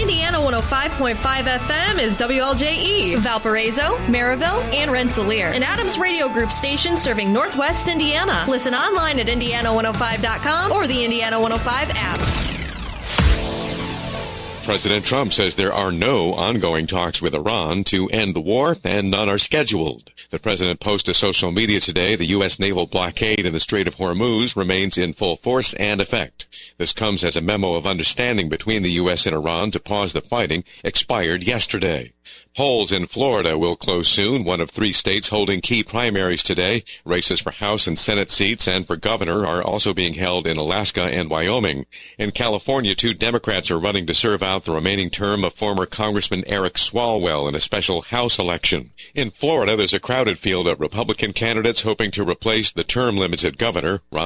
Indiana 105.5 FM is WLJE, Valparaiso, Maryville, and Rensselaer, an Adams Radio Group station serving Northwest Indiana. Listen online at Indiana105.com or the Indiana 105 app. President Trump says there are no ongoing talks with Iran to end the war, and none are scheduled. The president posted to social media today the U.S. naval blockade in the Strait of Hormuz remains in full force and effect. This comes as a memo of understanding between the U.S. and Iran to pause the fighting expired yesterday. Polls in Florida will close soon, one of 3 states holding key primaries today. Races for House and Senate seats and for governor are also being held in Alaska and Wyoming. In California, 2 Democrats are running to serve out the remaining term of former Congressman Eric Swalwell in a special House election. In Florida, there's a crowded field of Republican candidates hoping to replace the term-limited governor, Ron